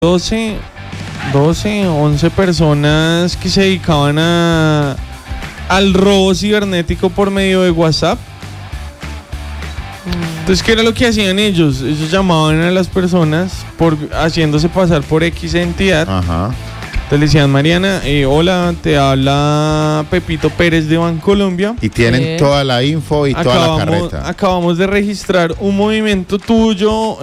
12, 11 personas que se dedicaban al robo cibernético por medio de WhatsApp. Entonces, ¿qué era lo que hacían ellos? Ellos llamaban a las personas haciéndose pasar por X entidad. Ajá. Entonces le decían: Mariana, hola, te habla Pepito Pérez de Bancolombia. Y tienen toda la info y toda la carreta. Acabamos de registrar un movimiento tuyo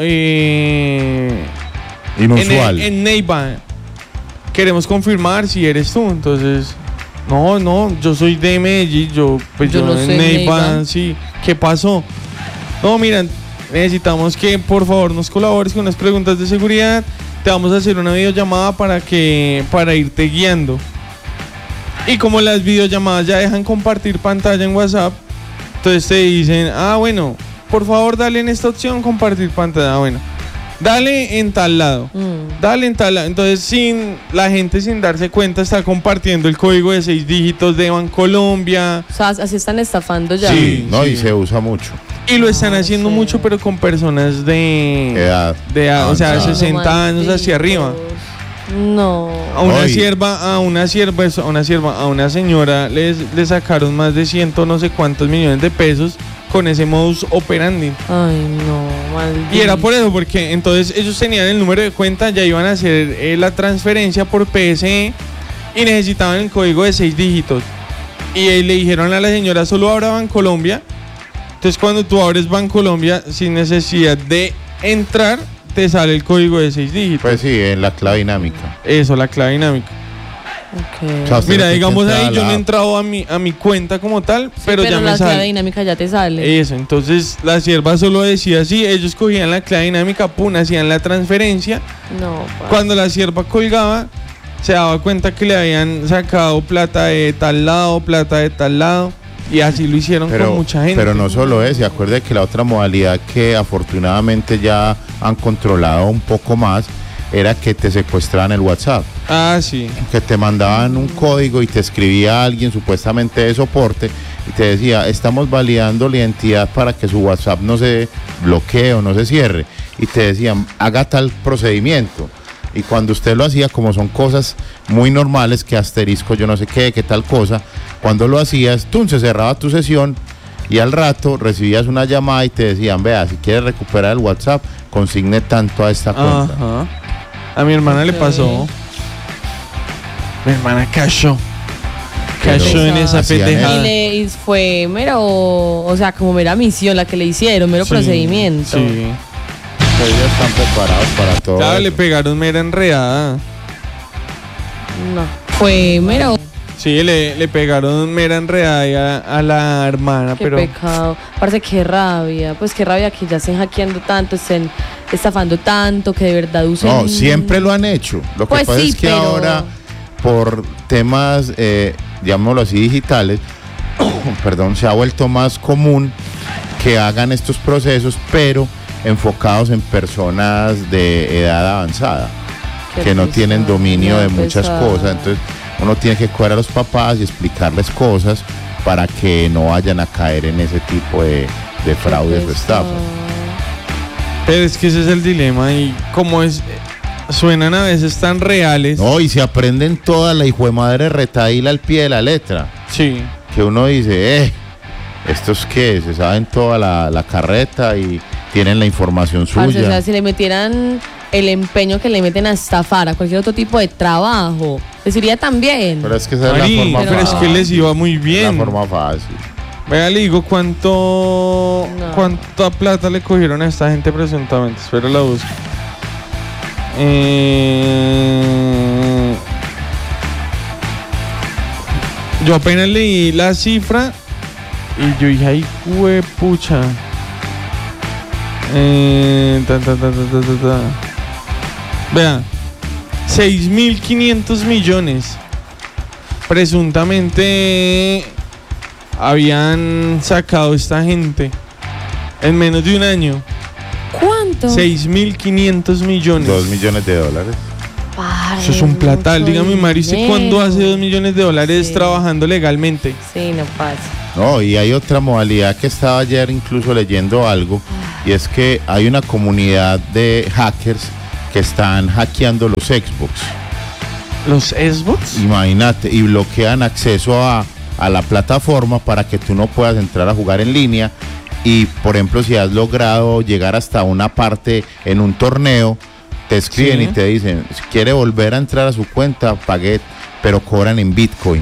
inusual en Neiva. Queremos confirmar si eres tú. Entonces, no, yo soy de Medellín. Yo no en soy Neiva, sí. ¿Qué pasó? No, mira, necesitamos que por favor nos colabores con unas preguntas de seguridad. Te vamos a hacer una videollamada para irte guiando. Y como las videollamadas ya dejan compartir pantalla en WhatsApp, entonces te dicen: bueno, por favor dale en esta opción compartir pantalla. Bueno, dale en tal lado. Dale en tal lado. Entonces la gente sin darse cuenta está compartiendo el código de 6 dígitos de Bancolombia. O sea, así están estafando ya. Sí, y se usa mucho. Y lo están haciendo mucho, pero con personas de edad, o sea, de 60 años hacia arriba. No. A una señora le sacaron más de 100 no sé cuántos millones de pesos con ese modus operandi. Ay, no, maldito. Y era por eso, porque entonces ellos tenían el número de cuenta, ya iban a hacer la transferencia por PSE y necesitaban el código de 6 dígitos. Y le dijeron a la señora: solo abra Bancolombia. Entonces, cuando tú abres Bancolombia, sin necesidad de entrar, te sale el código de 6 dígitos. Pues sí, en la clave dinámica. Eso, la clave dinámica. Okay. O sea, mira, digamos ahí, yo no he entrado a mi cuenta como tal, sí, pero ya me sale. La clave dinámica ya te sale. Eso, entonces la sierva solo decía así, ellos cogían la clave dinámica, hacían la transferencia. No, cuando la sierva colgaba, se daba cuenta que le habían sacado plata de tal lado. Y así lo hicieron con mucha gente. Pero no solo eso, acuerde que la otra modalidad que afortunadamente ya han controlado un poco más era que te secuestraban el WhatsApp. Sí. Que te mandaban un código y te escribía alguien supuestamente de soporte y te decía: estamos validando la identidad para que su WhatsApp no se bloquee o no se cierre. Y te decían: haga tal procedimiento. Y cuando usted lo hacía, como son cosas muy normales, que asterisco yo no sé qué tal cosa, cuando lo hacías, se cerraba tu sesión y al rato recibías una llamada y te decían: vea, si quieres recuperar el WhatsApp, consigne tanto a esta cuenta. Ajá. A mi hermana le pasó. Mi hermana cayó en esa pendejada. Y fue como mera misión la que le hicieron, mero procedimiento. Sí. Ellos están preparados para todo. Claro, le pegaron mera enredada. No, fue mero. Sí, le pegaron mera enredada a la hermana, Qué pecado. Parece que rabia. Pues qué rabia que ya estén hackeando tanto, estén estafando tanto, que de verdad usen. No, siempre lo han hecho. Lo que pasa es que ahora, por temas, llamémoslo así, digitales, se ha vuelto más común que hagan estos procesos, pero enfocados en personas de edad avanzada, que no tienen dominio de muchas cosas. Entonces uno tiene que coger a los papás y explicarles cosas para que no vayan a caer en ese tipo de fraudes o estafas. Pero es que ese es el dilema, y como suenan a veces tan reales. No, y se aprenden toda la hijo de madre retaíla al pie de la letra. Sí. Que uno dice: ¿estos qué? Se saben toda la carreta y tienen la información suya. O sea, si le metieran el empeño que le meten a estafar a cualquier otro tipo de trabajo, les iría tan bien. Pero es que esa es la forma fácil. Pero es que les iba muy bien. La forma fácil. Vea, le digo cuánta plata le cogieron a esta gente presuntamente. Espero la busco. Yo apenas leí la cifra y yo dije: ay, huepucha. Vea, 6.500 millones presuntamente habían sacado esta gente en menos de un año. ¿Cuánto? 6.500 millones. 2 millones de dólares. Eso es un platal. Dígame, Mario, ¿usted cuándo hace 2 millones de dólares trabajando legalmente? Sí, no pasa. No, y hay otra modalidad que estaba ayer incluso leyendo algo, y es que hay una comunidad de hackers que están hackeando los Xbox. ¿Los Xbox? Imagínate, y bloquean acceso a la plataforma para que tú no puedas entrar a jugar en línea. Y por ejemplo, si has logrado llegar hasta una parte en un torneo, te escriben Sí. y te dicen, si quiere volver a entrar a su cuenta, pague, pero cobran en Bitcoin.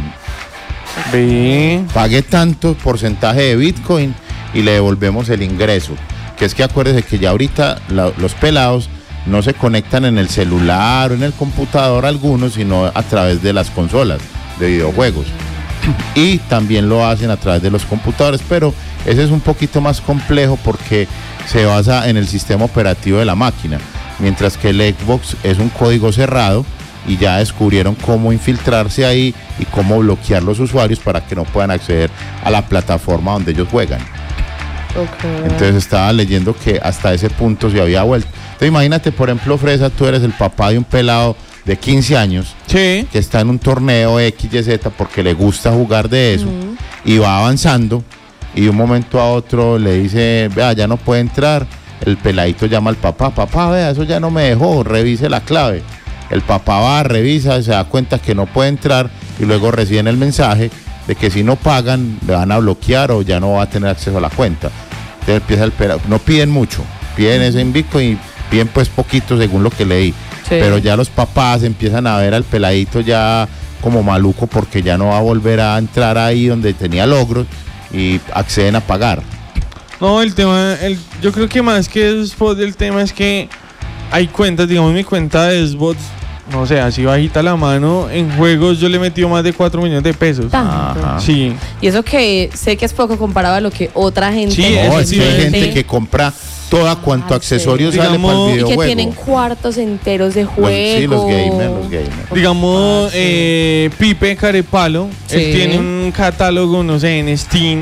Ve. Pague tanto porcentaje de Bitcoin y le devolvemos el ingreso. Que es que acuérdese que ya ahorita los pelados no se conectan en el celular o en el computador algunos, sino a través de las consolas de videojuegos. Y también lo hacen a través de los computadores, pero ese es un poquito más complejo porque se basa en el sistema operativo de la máquina, mientras que el Xbox es un código cerrado y ya descubrieron cómo infiltrarse ahí y cómo bloquear los usuarios para que no puedan acceder a la plataforma donde ellos juegan. Entonces estaba leyendo que hasta ese punto se había vuelto. Entonces imagínate, por ejemplo, Fresa, tú eres el papá de un pelado de 15 años Sí. que está en un torneo XYZ porque le gusta jugar de eso y va avanzando y de un momento a otro le dice, vea, ya no puede entrar. El peladito llama al papá, papá, vea, eso ya no me dejó, revise la clave. El papá va, revisa, se da cuenta que no puede entrar y luego reciben el mensaje de que si no pagan le van a bloquear o ya no va a tener acceso a la cuenta. Entonces empieza el pelado, no piden mucho, piden eso en Bitcoin y piden pues poquito según lo que leí. Sí. Pero ya los papás empiezan a ver al peladito ya como maluco porque ya no va a volver a entrar ahí donde tenía logros y acceden a pagar. No, yo creo que más que Xbox, el tema es que hay cuentas, digamos mi cuenta de Xbox, no sé, así bajita la mano, en juegos yo le he metido más de 4 millones de pesos. Tanto. Ajá. Sí. Y eso que sé que es poco comparado a lo que otra gente Sí, le No, es que hay mete. gente que compra toda cuanto Ah, accesorios sí. sale para Digamos, el Y que videojuego. tienen cuartos enteros de juego. Sí, los gamers. Digamos, sí. Pipe Carepalo, Sí. él tiene un catálogo, no sé, en Steam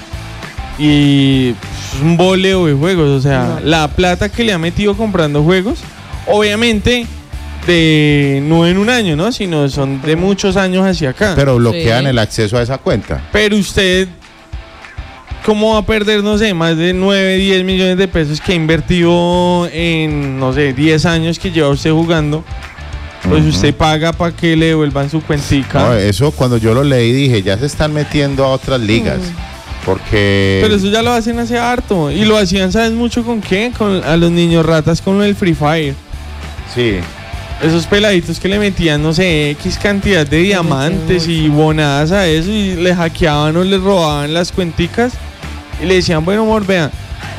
y es un boleo de juegos, o sea, No. la plata que le ha metido comprando juegos, obviamente no en un año, ¿no? Sino son de muchos años hacia acá. Pero bloquean Sí. el acceso a esa cuenta. Pero usted, ¿cómo va a perder, no sé, más de 9, 10 millones de pesos que ha invertido en, no sé, 10 años que lleva usted jugando? Pues Ujú. usted paga para que le devuelvan su cuentica. No, eso cuando yo lo leí dije, ya se están metiendo a otras ligas. Porque... Pero eso ya lo hacen hace harto. Y lo hacían, ¿sabes mucho con qué? A los niños ratas con lo del Free Fire. Sí. Esos peladitos que le metían, no sé, X cantidad de diamantes y bonadas a eso y le hackeaban o le robaban las cuenticas y le decían, bueno, amor, vea,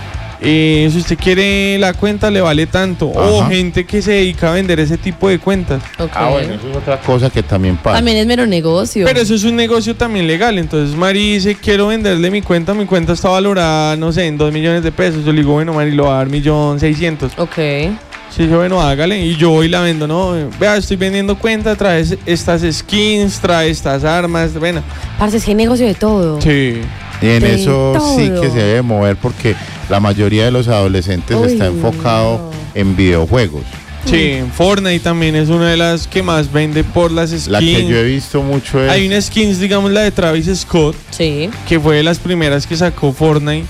si usted quiere la cuenta le vale tanto. O Ajá. gente que se dedica a vender ese tipo de cuentas. Ok. Ah, bueno, eso es otra cosa que también pasa. También es mero negocio. Pero eso es un negocio también legal. Entonces Mari dice, quiero venderle mi cuenta está valorada, no sé, en 2 millones de pesos. Yo le digo, bueno, Mari, lo va a dar 1.600.000. Ok. Sí, dice, bueno, hágale. Y yo voy y la vendo, ¿no? Vea, estoy vendiendo cuenta, trae estas skins, trae estas armas, bueno. Parce, es que hay negocio de todo. Sí. Y en de eso sí todo. que se debe mover porque la mayoría de los adolescentes Uy, está enfocado no. en videojuegos. Sí, Fortnite también es una de las que más vende por las skins. La que yo he visto mucho es... Hay una skins, digamos la de Travis Scott, Sí. que fue de las primeras que sacó Fortnite.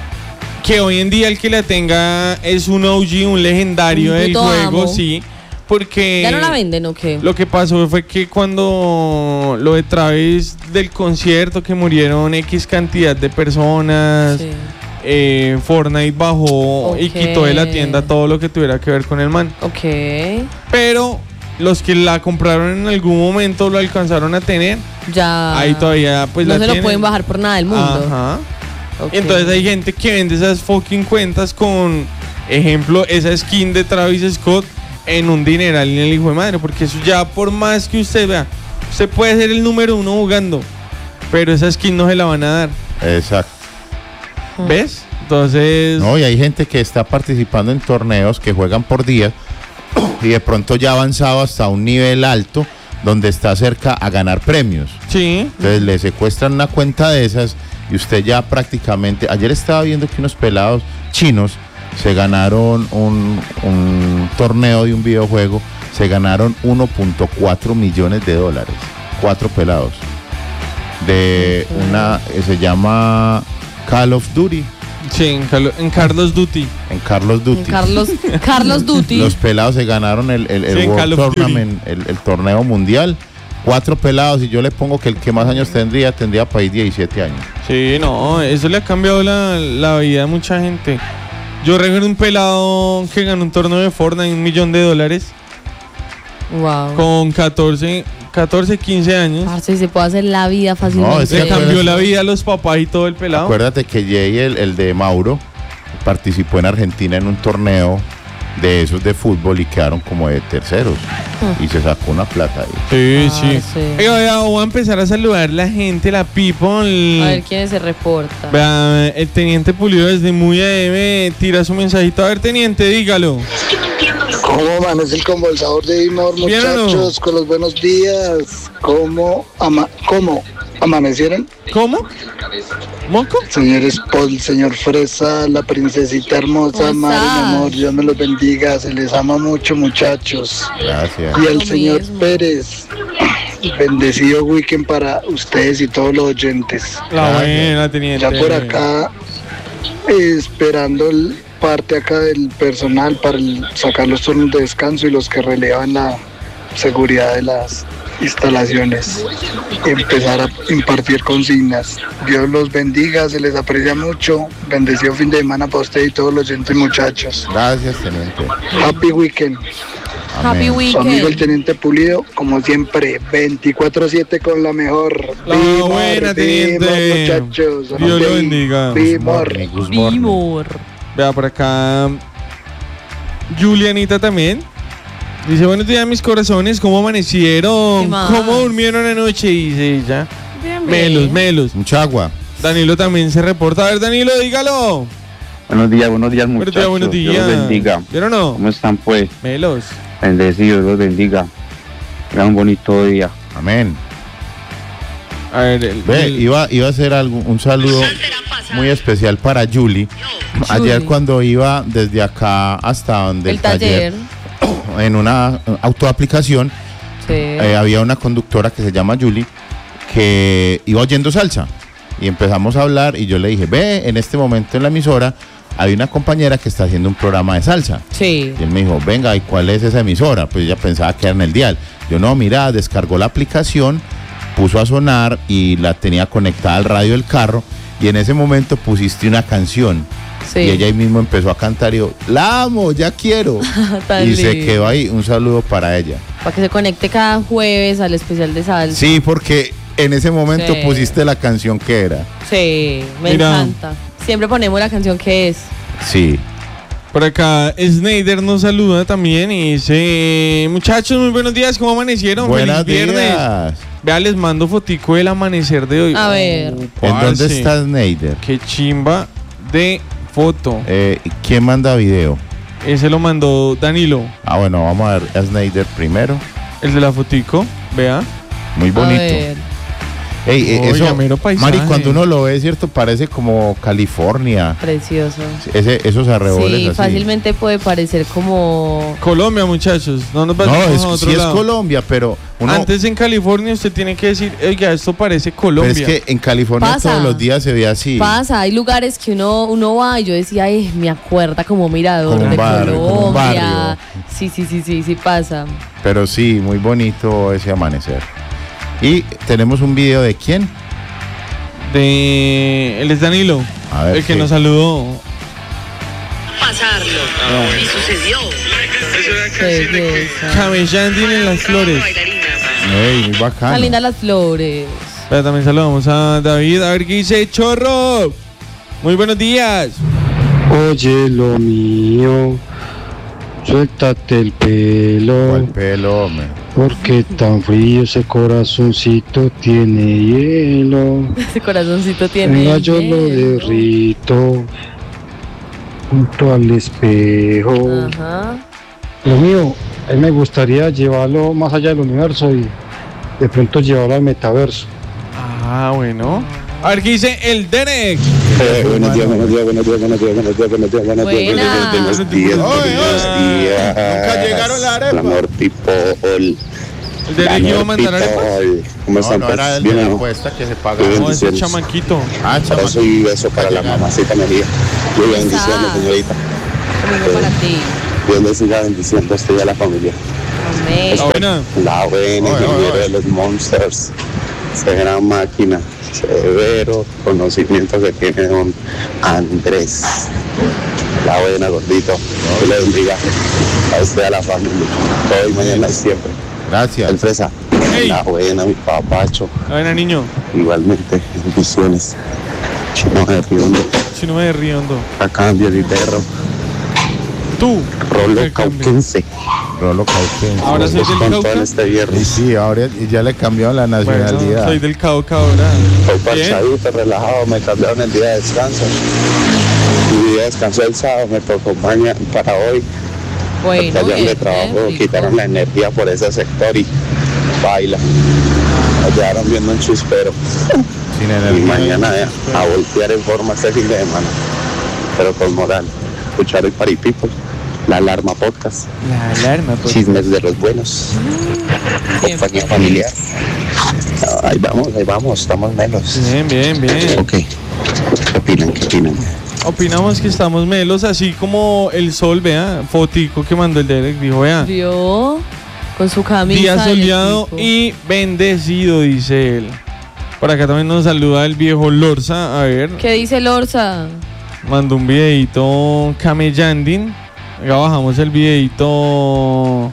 Que hoy en día el que la tenga es un OG, un legendario Un del puto juego, amo. sí. Porque ¿Ya no la venden o qué? lo que pasó fue que cuando lo de Travis del concierto, que murieron X cantidad de personas, Sí. Fortnite bajó y Ok. quitó de la tienda todo lo que tuviera que ver con el man. Ok. Pero los que la compraron en algún momento lo alcanzaron a tener, Ya. ahí todavía pues no la se lo tienen. pueden bajar por nada del mundo. Ajá. Ok. Entonces hay gente que vende esas fucking cuentas con, ejemplo, esa skin de Travis Scott en un dineral en el hijo de madre, porque eso ya por más que usted vea, usted puede ser el número 1 jugando, pero esa skin no se la van a dar, Exacto. ¿ves? Entonces, No, y hay gente que está participando en torneos que juegan por días y de pronto ya ha avanzado hasta un nivel alto donde está cerca a ganar premios. sí, Entonces le secuestran una cuenta de esas y usted ya prácticamente... Ayer estaba viendo que unos pelados chinos se ganaron un torneo de un videojuego, se ganaron 1.4 millones de dólares. 4 pelados. De una... se llama Call of Duty. Sí, en Carlos Duty. En Carlos Duty. Carlos Duty. Los pelados se ganaron el Sí, World Tournament, el torneo mundial. 4 pelados y yo le pongo que el que más años tendría para ir 17 años. Sí, no, eso le ha cambiado la vida a mucha gente. Yo recuerdo un pelado que ganó un torneo de Fortnite, $1 millón. Wow. Con 14, 15 años. Parce, se puede hacer la vida fácilmente. No, es que Le cambió la vida a los papás y todo el pelado. Acuérdate que Jay, el de Mauro, participó en Argentina en un torneo de esos de fútbol y quedaron como de terceros. Y se sacó una plata ahí. Sí. Oiga, voy a empezar a saludar la gente, la people. A ver quién se reporta. Vea, el teniente Pulido desde Muy AM tira su mensajito. A ver, teniente, dígalo. ¿Cómo amanece el conversador de Imor, ¿Bien o no? muchachos? Con los buenos días. ¿Cómo amanecieron? ¿Cómo? ¿Moco? Señores Paul, señor Fresa, la princesita hermosa, ¿Cómo Mari, mi estás? amor, Dios me los bendiga. Se les ama mucho, muchachos. Gracias. Y al Lo señor mismo. Pérez, bendecido weekend para ustedes y todos los oyentes. La Gracias. buena, teniente. Ya por acá, esperando parte acá del personal para sacar los turnos de descanso y los que relevan la seguridad de las instalaciones y empezar a impartir consignas. Dios los bendiga, se les aprecia mucho. Bendecido fin de semana para usted y todos los oyentes, muchachos. Gracias, teniente. Happy weekend. Happy Amén. Su amigo el weekend. teniente Pulido, como siempre, 24/7 con la mejor. La buena, teniente. Muchachos. Dios lo bendiga. Bimor. Good morning. Vimor. Vea por acá. Julianita también. Dice, buenos días mis corazones, ¿cómo amanecieron? ¿Qué más? ¿Cómo durmieron anoche? Dice ella. Bien, bien. Melos. Mucha agua. Danilo también se reporta. A ver, Danilo, dígalo. Buenos días, Buenos muchachos. días, buenos días. Dios los bendiga. ¿Vieron o no? ¿Cómo están, pues? Melos. Bendecidos, Dios los bendiga. Tengan un bonito día. Amén. A ver, Iba a hacer un saludo muy especial para Julie. Ayer cuando iba desde acá hasta donde El taller. en una autoaplicación, Sí. había una conductora que se llama Julie que iba oyendo salsa y empezamos a hablar y yo le dije, ve, en este momento en la emisora hay una compañera que está haciendo un programa de salsa. Sí. Y él me dijo, venga, ¿y cuál es esa emisora? Pues ella pensaba que era en el dial. Yo, no, mira, descargó la aplicación, puso a sonar y la tenía conectada al radio del carro y en ese momento pusiste una canción. Sí. Y ella ahí mismo empezó a cantar y yo, la amo, ya quiero. Tan Y se lindo. quedó ahí, un saludo para ella. Para que se conecte cada jueves al especial de salsa. Sí, porque en ese momento Sí. pusiste la canción que era. Sí, me Mira. encanta. Siempre ponemos la canción que es. Sí. por acá Snyder nos saluda también y dice, muchachos, muy buenos días, ¿cómo amanecieron? Buenos Feliz viernes. días. Vea, les mando fotico del amanecer de hoy. A ver. ¿En parce, dónde está Snyder? Qué chimba de foto. ¿Quién manda video? Ese lo mandó Danilo, Ah, bueno, vamos a ver a Snyder primero. el de la fotico. Vea. Muy A bonito. ver. Ey, Oiga, eso, mero paisaje. Mari, cuando uno lo ve, ¿cierto? Parece como California. Precioso. Esos arreboles Sí, así. fácilmente puede parecer como... Colombia, muchachos. No nos No, vayamos a otro sí es lado. Colombia, pero uno... Antes en California usted tiene que decir, oiga, esto parece Colombia. Pero es que en California Pasa. todos los días se ve así. Pasa, hay lugares que uno va y yo decía, ay, me acuerda como mirador Como un de barrio, como un Colombia. barrio. Sí pasa. Pero sí, muy bonito ese amanecer. Y tenemos un video de quién. Él es Danilo, A ver, el que sí. nos saludó. Pasarlo. Y sucedió. Qué belleza. Cabellandín en las flores. Ey, muy bacano. Están lindas las flores. Pero también saludamos a David, a ver qué dice Chorro. Muy buenos días. Oye, lo mío, suéltate el pelo, ¿Cuál pelo, hombre? porque tan frío ese corazoncito tiene hielo. Ese corazoncito tiene. Venga, yo lo hielo. derrito junto al espejo. Ajá. Lo mío, a mí me gustaría llevarlo más allá del universo y de pronto llevarlo al metaverso. Ah, bueno. A ver qué dice el Derek. Buenos días, buenos días, buenos días, buenos días, buenos días, buenos días, buenos días, Buena. buenos días, buenos días. Nunca llegaron la arepa. El amor people. El Derek iba a mandar arepas. ¿Cómo No, están? no era el Bien, de la ¿no? apuesta que se Bien. paga. No, ese bendiciones. chamaquito. Ah, Abrazo y beso para la mamacita María. Muy bendiciones, señorita. Domingo para ti. Dios les siga bendiciendo a usted y a la familia. Amén. La buena. La buena, ingeniero de los Monsters. Esa gran máquina. Severo conocimiento que tiene don Andrés. La buena, gordito. Dios le bendiga a usted y a la familia. Hoy, mañana y siempre. Gracias. El Fresa. Hey. La buena, mi papacho. La buena, niño. Igualmente, bendiciones. Chino de Riondo. Si no me Riondo. A cambio de perro. Tú. Rolo ¿Qué cambio? Cauquense. Rolo Cauquense. Ahora soy Los del con todo Cauca. este Y viernes. sí, ahora y ya le cambió la Bueno, nacionalidad. soy del Cauca ahora. Estoy Bien. parchadito, relajado, me cambiaron el día de descanso. Mi día de descanso el sábado, me tocó mañana para hoy. Bueno, Porque allá bien, donde trabajo rico. quitaron la energía por ese sector y baila. Me quedaron viendo un chispero. Sin Y energía. mañana a voltear en forma este fin de semana. Pero con moral. Escuchar el Party People, la Alarma Podcast, La alarma, pues. chismes de los buenos, compañía familiar. Ahí vamos, estamos menos. Bien, bien, bien. Ok. ¿Qué opinan? Opinamos que estamos melos, así como el sol, vea, fotico que mandó el Derek, dijo, vea, Vio con su camisa. día del soleado equipo. y bendecido, dice él. Por acá también nos saluda el viejo Lorza, a ver, ¿Qué dice Lorza? mandó un videito Camellandin. Acá bajamos el videito.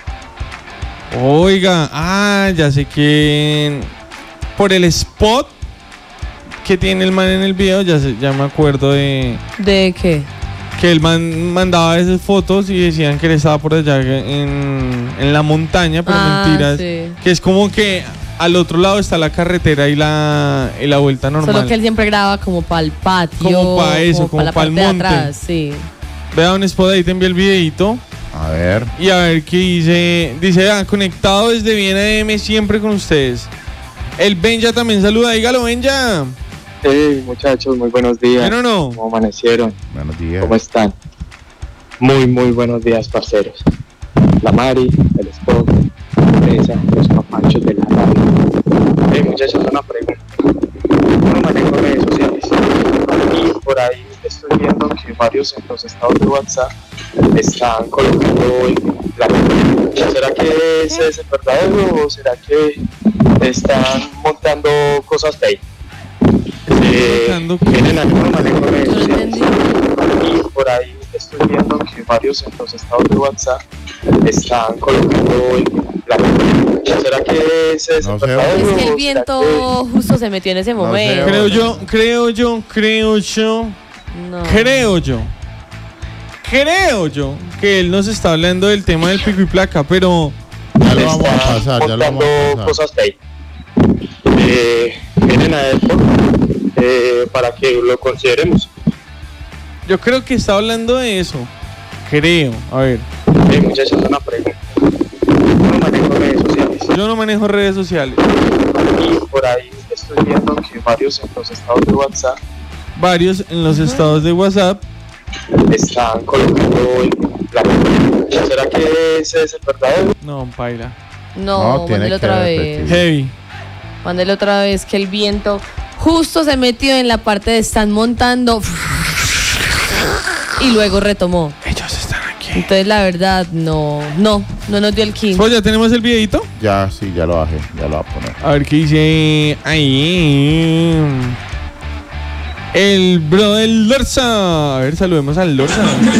Oiga, ya sé que por el spot que tiene el man en el video, ya me acuerdo de ¿De qué? que el man mandaba esas fotos y decían que él estaba por allá en la montaña, pero mentiras. Sí. Que es como que al otro lado está la carretera y la vuelta normal. Solo que él siempre graba como para el patio. Como pa' eso, como la pa' el parte de monte. atrás, sí. Vea un spot ahí, te envié el videito. A ver. Y a ver qué dice. Dice, conectado desde Viena AM siempre con ustedes. El Benja también saluda, dígalo, Benja. Hey muchachos, muy buenos días. ¿Bien o no? ¿Cómo amanecieron? Buenos días. ¿Cómo están? Muy buenos días, parceros. La Mari, el Spot, la empresa, los papachos de la radio. Hey muchachos, una pregunta. No manejo redes sociales y por ahí estoy viendo que varios en los estados de WhatsApp están colocando la pregunta. ¿Será que ese es el verdadero o será que están montando cosas fake? Montando Tienen algún manejo de redes No lo sociales entendí. y por ahí estoy viendo que varios en los estados de WhatsApp están colocando la pregunta. ¿Será que ese es No el sé. verdadero? Es que o el será viento justo se metió en ese No sé, momento. Creo yo que él nos está hablando del tema del pico y placa, pero Ya lo que vamos a están pasar, ya lo vamos montando a pasar. cosas fake? Vienen a esto para que lo consideremos. yo creo que está hablando de eso. Creo, a ver, Muchachos, una pregunta. No manejo redes sociales yo no manejo redes sociales. y por ahí estoy viendo que varios en los estados de WhatsApp Varios en los estados de WhatsApp. están colocando la pregunta. ¿Será que ese es el verdadero? No, paila. No, No, tiene mándelo que otra repetir. vez. Heavy. Mándelo otra vez que el viento justo se metió en la parte de están montando y luego retomó. Ellos están aquí. Entonces la verdad no nos dio el king. Pues ya tenemos el videito. Ya, sí, ya lo bajé. Ya lo voy a poner. A ver qué dice ahí. El bro del Lorza. A ver, saludemos al Lorza.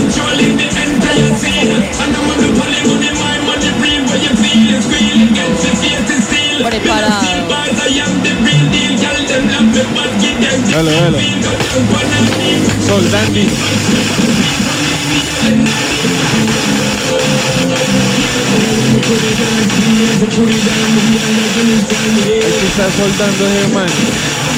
Preparado. Dale. Soldandi. Hay que estar soldando ese man.